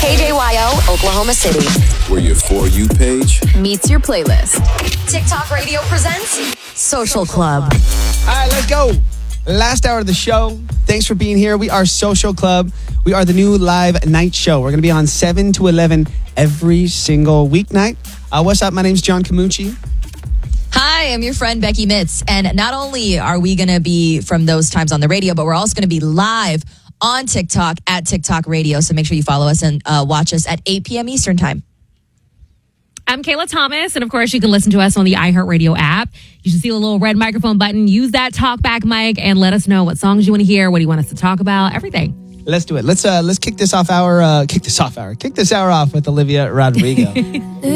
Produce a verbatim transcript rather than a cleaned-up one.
K J Y O, Oklahoma City. Where your For You page meets your playlist. TikTok Radio presents Social Club. All right, let's go. Last hour of the show. Thanks for being here. We are Social Club. We are the new live night show. We're going to be on seven to eleven every single weeknight. Uh, what's up? My name's John Camucci. Hi, I'm your friend Becky Mitz. And not only are we going to be from those times on the radio, but we're also going to be live on TikTok at TikTok Radio. So make sure you follow us and uh, watch us at eight p.m. Eastern time. I'm Kayla Thomas, and of course, you can listen to us on the iHeartRadio app. You should see a little red microphone button. Use that talkback mic and let us know what songs you want to hear, what do you want us to talk about, everything. Let's do it. Let's uh, let's kick this off hour. Uh, kick this off hour. Kick this hour off with Olivia Rodrigo.